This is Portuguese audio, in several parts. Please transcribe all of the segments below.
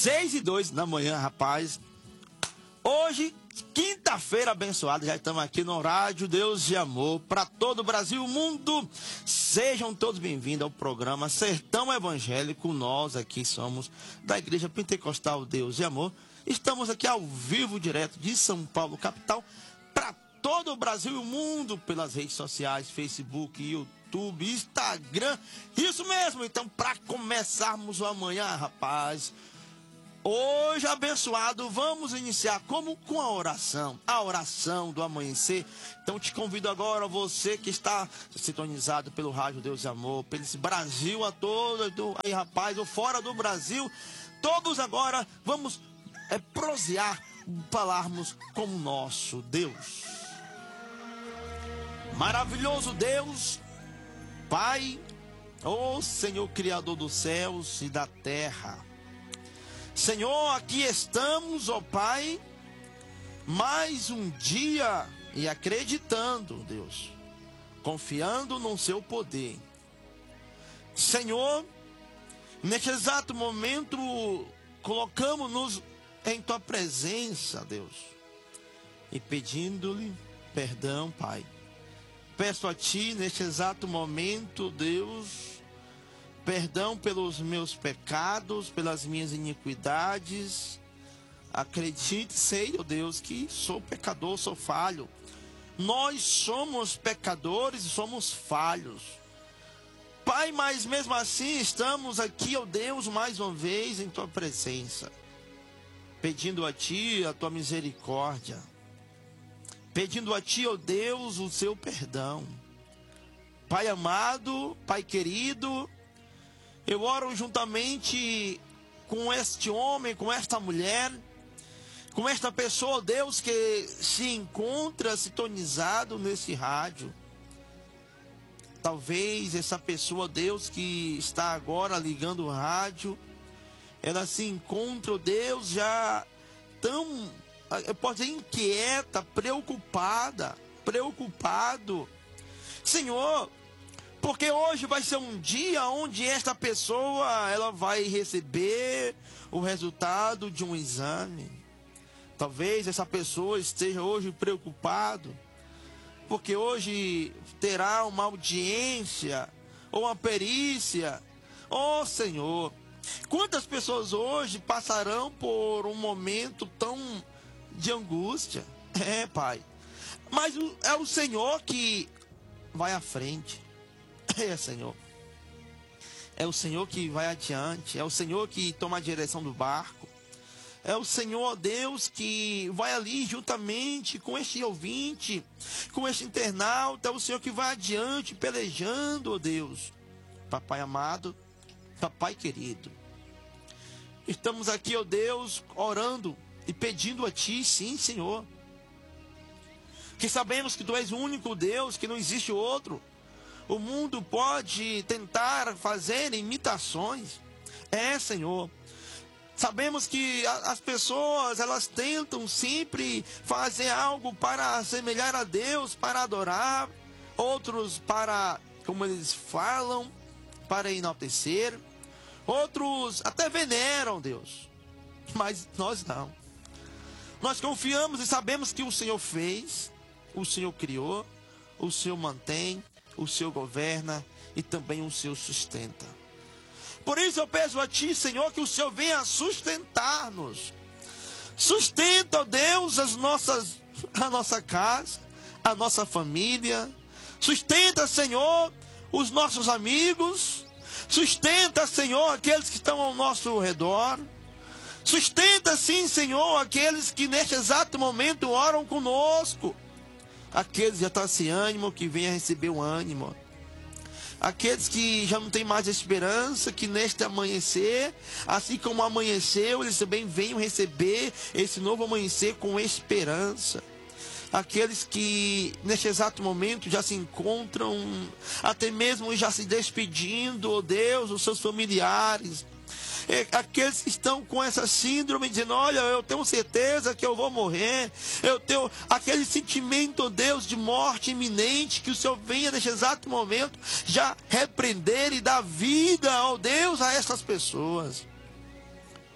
6:02 da manhã, rapaz. Hoje, quinta-feira abençoada, já estamos aqui no Rádio Deus de Amor para todo o Brasil e o mundo. Sejam todos bem-vindos ao programa Sertão Evangélico. Nós aqui somos da Igreja Pentecostal Deus de Amor. Estamos aqui ao vivo, direto de São Paulo, capital, para todo o Brasil e o mundo, pelas redes sociais, Facebook, YouTube, Instagram. Isso mesmo, então, para começarmos o amanhã, rapaz, hoje abençoado, vamos iniciar como com a oração do amanhecer. Então te convido agora, você que está sintonizado pelo Rádio Deus de Amor, pelo esse Brasil a todo, aí rapaz, ou fora do Brasil, todos agora vamos prosear, falarmos com o nosso Deus. Maravilhoso Deus, Pai, ó Senhor Criador dos céus e da terra. Senhor, aqui estamos, ó Pai, mais um dia e acreditando, Deus, confiando no seu poder. Senhor, neste exato momento, colocamos-nos em tua presença, Deus, e pedindo-lhe perdão, Pai. Peço a ti neste exato momento, Deus, perdão pelos meus pecados, pelas minhas iniquidades. Acredite, sei, ó Deus, que sou pecador, sou falho. Nós somos pecadores e somos falhos. Pai, mas mesmo assim estamos aqui, ó Deus, mais uma vez em tua presença, pedindo a ti a tua misericórdia, pedindo a ti, ó Deus, o seu perdão. Pai amado, Pai querido, eu oro juntamente com este homem, com esta mulher, com esta pessoa, Deus, que se encontra sintonizado nesse rádio. Talvez essa pessoa, Deus, que está agora ligando o rádio, ela se encontra, Deus, já tão, eu posso dizer, inquieta, preocupado. Senhor, porque hoje vai ser um dia onde esta pessoa, ela vai receber o resultado de um exame. Talvez essa pessoa esteja hoje preocupado, porque hoje terá uma audiência ou uma perícia. Oh Senhor, quantas pessoas hoje passarão por um momento tão de angústia? Pai, mas é o Senhor que vai à frente. Senhor, é o Senhor que vai adiante, é o Senhor que toma a direção do barco, é o Senhor, Deus, que vai ali juntamente com este ouvinte, com este internauta, é o Senhor que vai adiante, pelejando, ó Deus. Papai amado, Papai querido, estamos aqui, ó Deus, orando e pedindo a Ti, sim, Senhor, que sabemos que Tu és o único Deus, que não existe outro. O mundo pode tentar fazer imitações. Senhor, sabemos que as pessoas, elas tentam sempre fazer algo para assemelhar a Deus, para adorar. Outros para, como eles falam, para enaltecer. Outros até veneram Deus. Mas nós não. Nós confiamos e sabemos que o Senhor fez, o Senhor criou, o Senhor mantém, o Senhor governa e também o Senhor sustenta. Por isso eu peço a Ti, Senhor, que o Senhor venha sustentar-nos. Sustenta, ó Deus, a nossa casa, a nossa família. Sustenta, Senhor, os nossos amigos. Sustenta, Senhor, aqueles que estão ao nosso redor. Sustenta, sim, Senhor, aqueles que neste exato momento oram conosco. Aqueles que já estão sem ânimo, que venham receber o ânimo. Aqueles que já não têm mais esperança, que neste amanhecer, assim como amanheceu, eles também venham receber esse novo amanhecer com esperança. Aqueles que neste exato momento já se encontram, até mesmo já se despedindo, ó Deus, os seus familiares. Aqueles que estão com essa síndrome, dizendo, olha, eu tenho certeza que eu vou morrer. Eu tenho aquele sentimento, Deus, de morte iminente, que o Senhor venha neste exato momento já repreender e dar vida, ó Deus, a essas pessoas.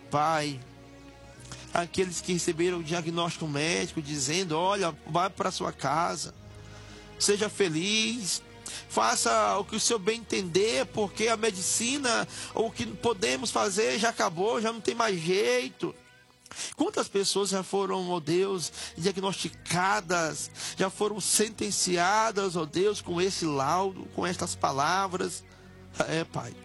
Pai, aqueles que receberam o diagnóstico médico dizendo: olha, vai para sua casa, seja feliz, faça o que o Senhor bem entender, porque a medicina, o que podemos fazer já acabou, já não tem mais jeito. Quantas pessoas já foram, ó Deus, diagnosticadas, já foram sentenciadas, ó Deus, com esse laudo, com estas palavras? Pai.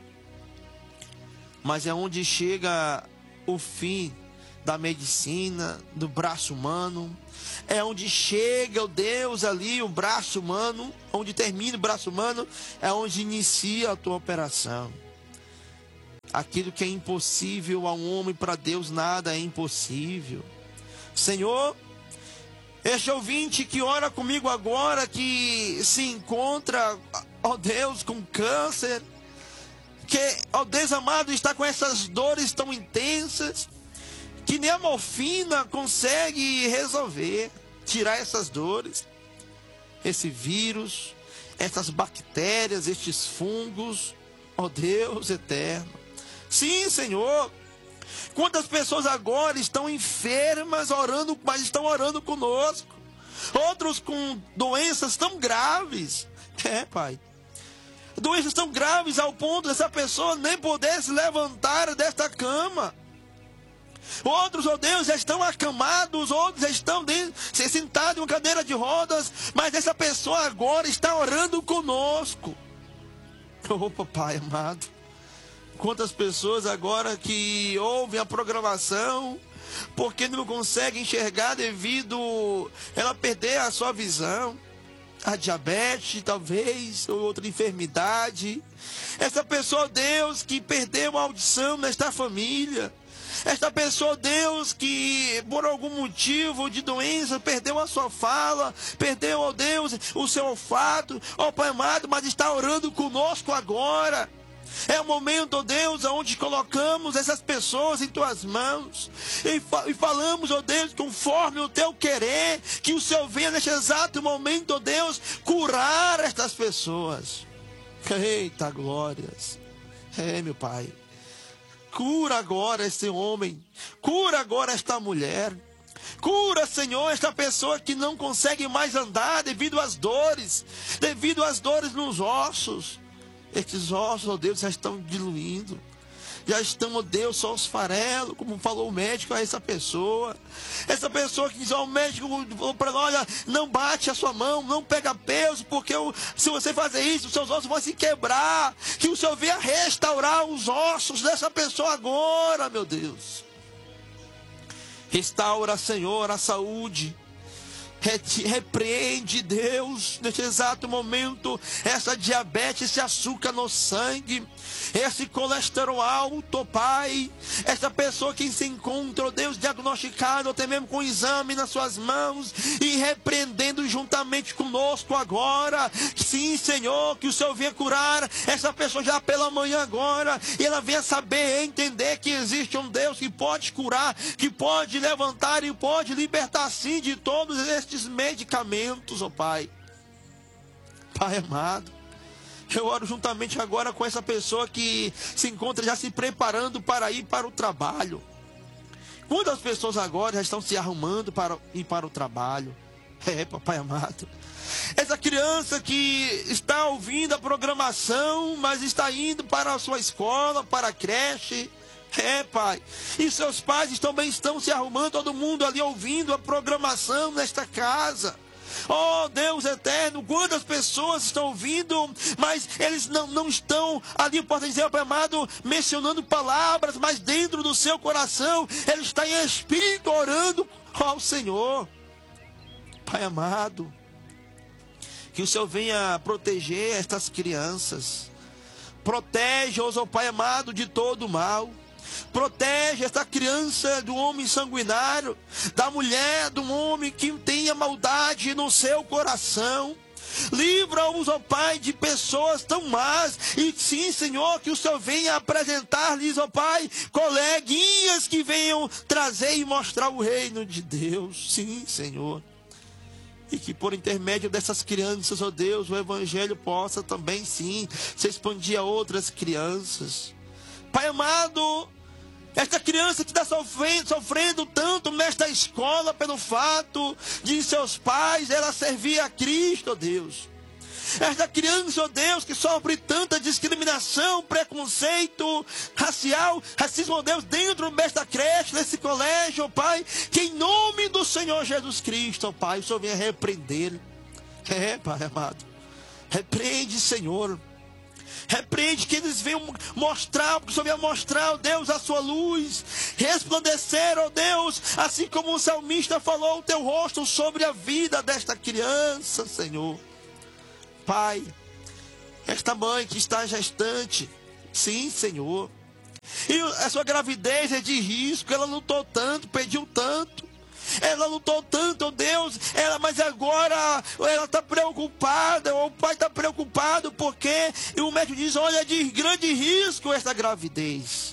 Mas é onde chega o fim da medicina, do braço humano. É onde chega, ó Deus, ali o braço humano, onde termina o braço humano, é onde inicia a tua operação. Aquilo que é impossível a um homem, para Deus nada é impossível. Senhor, este ouvinte que ora comigo agora, que se encontra, ó Deus, com câncer, que, ó Deus amado, está com essas dores tão intensas, que nem a morfina consegue resolver, tirar essas dores, esse vírus, essas bactérias, estes fungos, ó Deus eterno. Sim, Senhor. Quantas pessoas agora estão enfermas, orando, mas estão orando conosco. Outros com doenças tão graves. Pai. Doenças tão graves ao ponto dessa pessoa nem poder se levantar desta cama. Outros, ó Deus, já estão acamados, outros já estão sentados em uma cadeira de rodas, mas essa pessoa agora está orando conosco. Oh, Pai amado. Quantas pessoas agora que ouvem a programação, porque não conseguem enxergar devido ela perder a sua visão, a diabetes talvez, ou outra enfermidade. Essa pessoa, Deus, que perdeu a audição nesta família. Esta pessoa, Deus, que por algum motivo de doença perdeu a sua fala, perdeu, ó Deus, o seu olfato, ó Pai amado, mas está orando conosco agora. É o momento, ó Deus, onde colocamos essas pessoas em tuas mãos e falamos, ó Deus, conforme o teu querer, que o Senhor venha neste exato momento, ó Deus, curar estas pessoas. Eita glórias. Meu Pai, cura agora esse homem, cura agora esta mulher. Cura, Senhor, esta pessoa que não consegue mais andar devido às dores nos ossos. Estes ossos, ó Deus, já estão diluindo. Já estão, ó Deus, só os farelos, como falou o médico a essa pessoa. Essa pessoa que diz, ó, o médico falou para ela: olha, não bate a sua mão, não pega peso, porque se você fazer isso, os seus ossos vão se quebrar. Que o Senhor venha restaurar os ossos dessa pessoa agora, meu Deus. Restaura, Senhor, a saúde. Repreende, Deus, neste exato momento, essa diabetes, esse açúcar no sangue, esse colesterol alto, Pai. Essa pessoa que se encontra, ó Deus, diagnosticada, até mesmo com exame nas suas mãos, e repreendendo juntamente conosco agora. Sim, Senhor, que o Senhor venha curar essa pessoa já pela manhã agora, e ela venha saber, entender que existe um Deus que pode curar, que pode levantar e pode libertar sim de todos estes medicamentos, ó Pai. Pai amado, eu oro juntamente agora com essa pessoa que se encontra já se preparando para ir para o trabalho. Quantas pessoas agora já estão se arrumando para ir para o trabalho? Papai amado, essa criança que está ouvindo a programação, mas está indo para a sua escola, para a creche. Pai, e seus pais também estão se arrumando, todo mundo ali ouvindo a programação nesta casa. Oh Deus eterno, quantas pessoas estão ouvindo, mas eles não estão ali, pode dizer, Pai amado, mencionando palavras, mas dentro do seu coração ele está em espírito orando ao Senhor. Pai amado, que o Senhor venha proteger estas crianças. Protege-os, ó Pai amado, de todo o mal. Protege esta criança do homem sanguinário, da mulher, do homem que tem a maldade no seu coração. Livra-os, ó Pai, de pessoas tão más. E sim, Senhor, que o Senhor venha apresentar-lhes, ó Pai, coleguinhas que venham trazer e mostrar o reino de Deus. Sim, Senhor. E que por intermédio dessas crianças, ó Deus, o evangelho possa também sim se expandir a outras crianças. Pai amado, Esta criança que está sofrendo tanto nesta escola pelo fato de seus pais, ela servir a Cristo, ó Deus. Esta criança, ó Deus, que sofre tanta discriminação, preconceito racial, racismo, ó Deus, dentro desta creche, desse colégio, ó Pai, que em nome do Senhor Jesus Cristo, ó Pai, o Senhor venha repreender. Pai amado, repreende, Senhor. Repreende, que eles venham mostrar, porque o Senhor venha mostrar, ó Deus, a sua luz, resplandecer, ó Deus, assim como o salmista falou, o teu rosto sobre a vida desta criança, Senhor. Pai, esta mãe que está gestante, sim, Senhor, e a sua gravidez é de risco, ela lutou tanto, pediu tanto, ela lutou tanto, ó Deus, mas agora ela está preocupada, o pai está preocupado, porque o médico diz, olha, é de grande risco esta gravidez.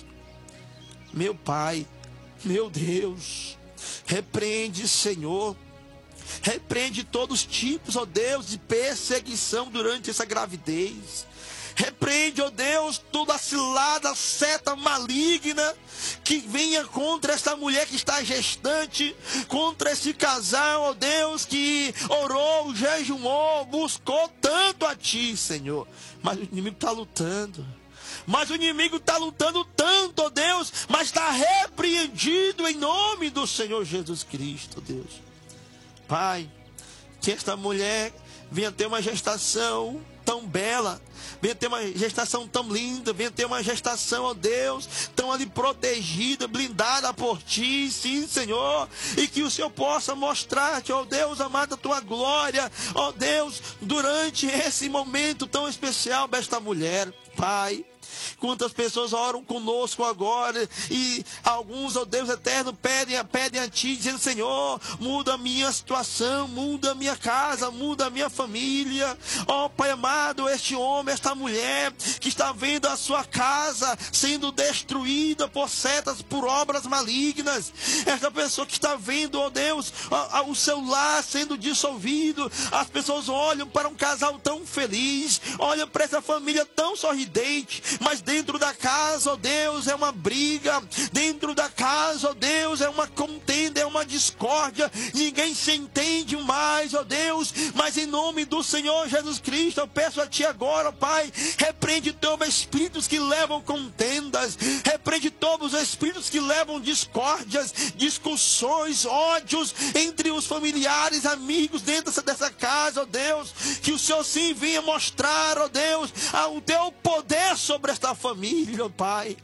Meu Pai, meu Deus, repreende, Senhor, repreende todos os tipos, ó Deus, de perseguição durante essa gravidez. Repreende, ó Deus, toda a cilada, seta maligna que venha contra esta mulher que está gestante, contra esse casal, ó Deus, que orou, jejuou, buscou tanto a Ti, Senhor. Mas o inimigo está lutando. Mas o inimigo está lutando tanto, ó Deus, mas está repreendido em nome do Senhor Jesus Cristo, Deus. Pai, que esta mulher venha ter uma gestação tão bela, venha ter uma gestação tão linda, venha ter uma gestação, ó Deus, tão ali protegida, blindada por Ti, sim, Senhor, e que o Senhor possa mostrar-te, ó Deus amado, a Tua glória, ó Deus, durante esse momento tão especial desta mulher, Pai. Quantas pessoas oram conosco agora, e alguns, ó Deus eterno, pedem a Ti, dizendo, Senhor, muda a minha situação, muda a minha casa, muda a minha família. Ó Pai amado, este homem, esta mulher, que está vendo a sua casa sendo destruída por setas, por obras malignas. Esta pessoa que está vendo, ó Deus, o seu lar sendo dissolvido. As pessoas olham para um casal tão feliz, olham para essa família tão sorridente, mas dentro da casa, ó Deus, é uma briga. Dentro da casa, ó Deus, é uma contenda, é uma discórdia. Ninguém se entende mais, ó Deus. Mas em nome do Senhor Jesus Cristo, eu peço a Ti agora, Pai, repreende todos os espíritos que levam contendas. Repreende todos os espíritos que levam discórdias, discussões, ódios entre os familiares, amigos dentro dessa casa, ó Deus. Que o Senhor sim venha mostrar, ó Deus, o Teu poder sobre esta família, ó Pai.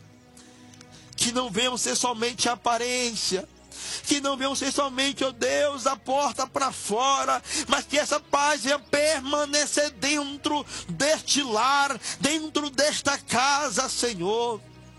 Que não venham ser somente aparência, que não venham ser somente, ó Deus, da porta para fora, mas que essa paz venha permanecer dentro deste lar, dentro desta casa, Senhor.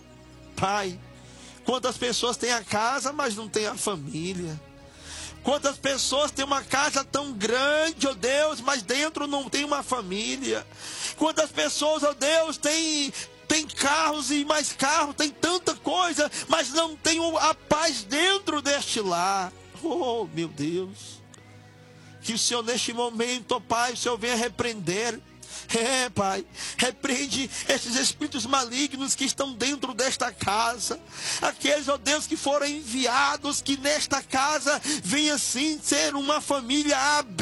Pai, quantas pessoas têm a casa, mas não têm a família. Quantas pessoas têm uma casa tão grande, ó Deus, mas dentro não tem uma família. Quantas pessoas, ó Deus, têm carros e mais carros, tem tanta coisa, mas não tem a paz dentro deste lar. Oh, meu Deus. Que o Senhor neste momento, ó Pai, o Senhor venha repreender. Pai, repreende esses espíritos malignos que estão dentro desta casa. Aqueles, ó Deus, que foram enviados, que nesta casa venha sim ser uma família abençoada.